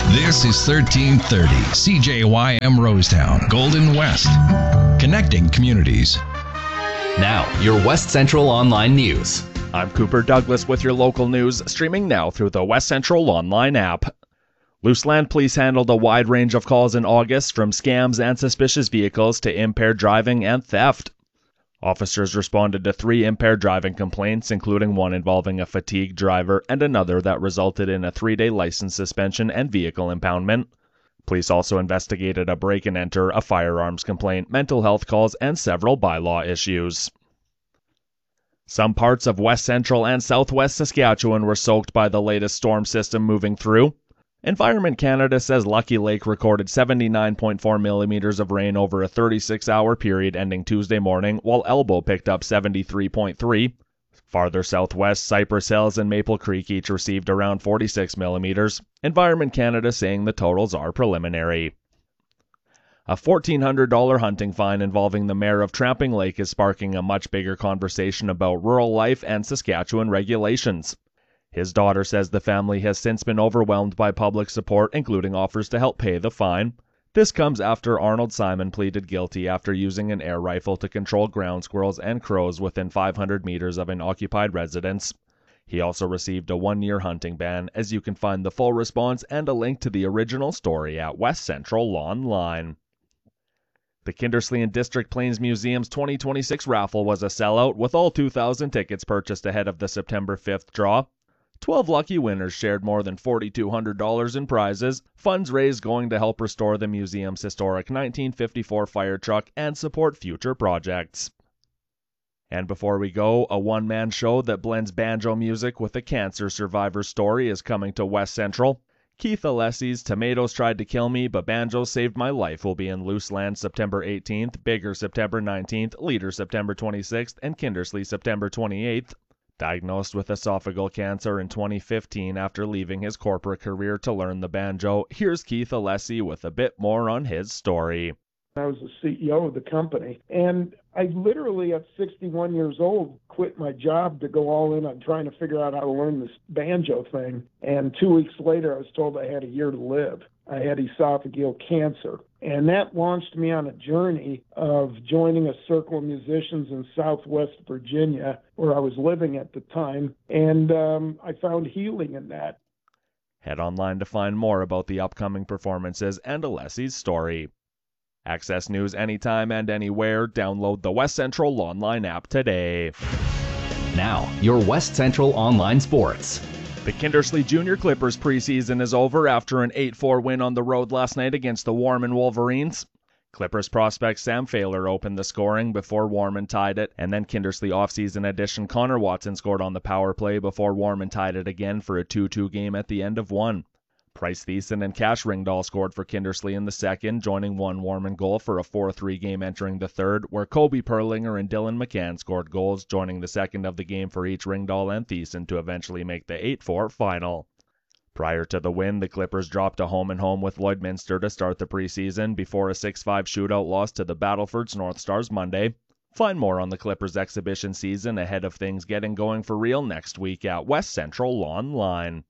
This is 1330 CJYM Rosetown, Golden West, connecting communities. Now, your West Central Online News. I'm Cooper Douglas with your local news, streaming now through the West Central Online app. Luseland Police handled a wide range of calls in August, from scams and suspicious vehicles to impaired driving and theft. Officers responded to 3 impaired driving complaints, including one involving a fatigued driver and another that resulted in a 3-day license suspension and vehicle impoundment. Police also investigated a break-and-enter, a firearms complaint, mental health calls, and several bylaw issues. Some parts of west central and southwest Saskatchewan were soaked by the latest storm system moving through. Environment Canada says Lucky Lake recorded 79.4 millimeters of rain over a 36-hour period ending Tuesday morning, while Elbow picked up 73.3. Farther southwest, Cypress Hills and Maple Creek each received around 46 millimeters. Environment Canada saying the totals are preliminary. A $1,400 hunting fine involving the mayor of Tramping Lake is sparking a much bigger conversation about rural life and Saskatchewan regulations. His daughter says the family has since been overwhelmed by public support, including offers to help pay the fine. This comes after Arnold Simon pleaded guilty after using an air rifle to control ground squirrels and crows within 500 meters of an occupied residence. He also received a 1-year hunting ban, as you can find the full response and a link to the original story at West Central Online. The Kindersley and District Plains Museum's 2026 raffle was a sellout, with all 2,000 tickets purchased ahead of the September 5th draw. 12 lucky winners shared more than $4,200 in prizes, funds raised going to help restore the museum's historic 1954 fire truck and support future projects. And before we go, a one-man show that blends banjo music with a cancer survivor's story is coming to West Central. Keith Alessi's Tomatoes Tried to Kill Me, But Banjos Saved My Life will be in Luseland September 18th, Bigger September 19th, Leader September 26th, and Kindersley September 28th. Diagnosed with esophageal cancer in 2015 after leaving his corporate career to learn the banjo, here's Keith Alessi with a bit more on his story. I was the CEO of the company, and I literally, at 61 years old, quit my job to go all in on trying to figure out how to learn this banjo thing. And 2 weeks later, I was told I had a year to live. I had esophageal cancer. And that launched me on a journey of joining a circle of musicians in Southwest Virginia, where I was living at the time, and I found healing in that. Head online to find more about the upcoming performances and Alessi's story. Access news anytime and anywhere. Download the West Central Online app today. Now, your West Central Online Sports. The Kindersley Junior Clippers preseason is over after an 8-4 win on the road last night against the Warman Wolverines. Clippers prospect Sam Failer opened the scoring before Warman tied it, and then Kindersley offseason addition Connor Watson scored on the power play before Warman tied it again for a 2-2 game at the end of one. Price Thiessen and Cash Ringdahl scored for Kindersley in the second, joining one Warman goal for a 4-3 game entering the third, where Kobe Perlinger and Dylan McCann scored goals, joining the second of the game for each Ringdahl and Thiessen to eventually make the 8-4 final. Prior to the win, the Clippers dropped a home-and-home with Lloydminster to start the preseason before a 6-5 shootout loss to the Battlefords North Stars Monday. Find more on the Clippers exhibition season ahead of things getting going for real next week at West Central Online.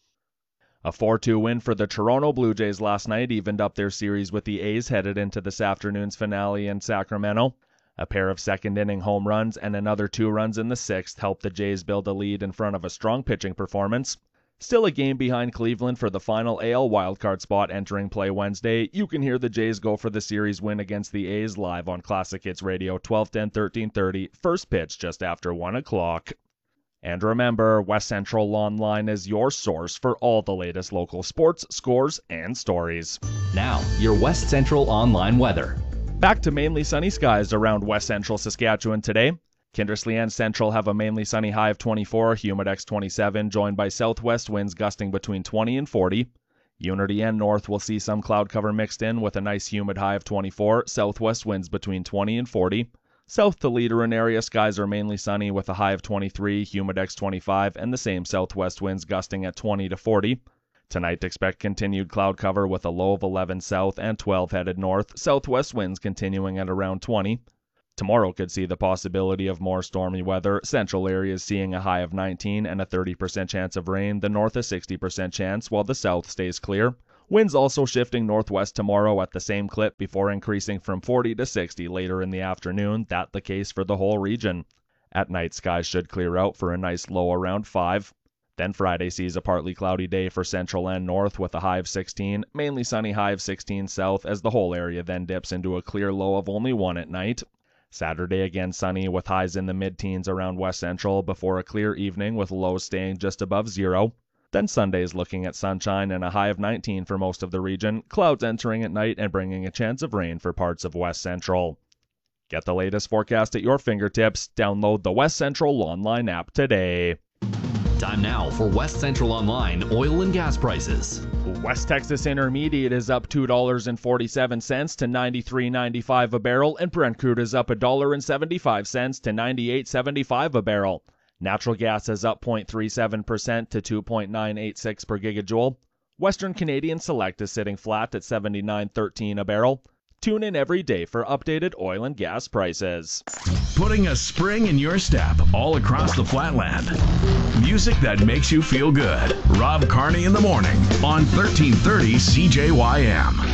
A 4-2 win for the Toronto Blue Jays last night evened up their series with the A's headed into this afternoon's finale in Sacramento. A pair of second-inning home runs and another 2 runs in the sixth helped the Jays build a lead in front of a strong pitching performance. Still a game behind Cleveland for the final AL wildcard spot entering play Wednesday. You can hear the Jays go for the series win against the A's live on Classic Hits Radio 1210 1330, first pitch just after 1 o'clock. And remember, West Central Online is your source for all the latest local sports, scores, and stories. Now, your West Central Online weather. Back to mainly sunny skies around West Central Saskatchewan today. Kindersley and Central have a mainly sunny high of 24, Humidex 27, joined by southwest winds gusting between 20 and 40. Unity and North will see some cloud cover mixed in with a nice humid high of 24, southwest winds between 20 and 40. South to Leader and area skies are mainly sunny with a high of 23, Humidex 25, and the same southwest winds gusting at 20 to 40. Tonight expect continued cloud cover with a low of 11 south and 12 headed north, southwest winds continuing at around 20. Tomorrow could see the possibility of more stormy weather. Central areas seeing a high of 19 and a 30% chance of rain. The north a 60% chance, while the south stays clear. Winds also shifting northwest tomorrow at the same clip before increasing from 40 to 60 later in the afternoon. That the case for the whole region. At night, skies should clear out for a nice low around 5. Then Friday sees a partly cloudy day for central and north with a high of 16, mainly sunny high of 16 south as the whole area then dips into a clear low of only 1 at night. Saturday again sunny with highs in the mid-teens around west central before a clear evening with lows staying just above 0. Then Sunday is looking at sunshine and a high of 19 for most of the region, clouds entering at night and bringing a chance of rain for parts of west central. Get the latest forecast at your fingertips. Download the West Central Online app today. Time now for West Central Online oil and gas prices. West Texas Intermediate is up $2.47 to $93.95 a barrel, and Brent crude is up $1.75 to $98.75 a barrel. Natural gas is up 0.37% to 2.986 per gigajoule. Western Canadian Select is sitting flat at $79.13 a barrel. Tune in every day for updated oil and gas prices. Putting a spring in your step all across the flatland. Music that makes you feel good. Rob Carney in the morning on 1330 CJYM.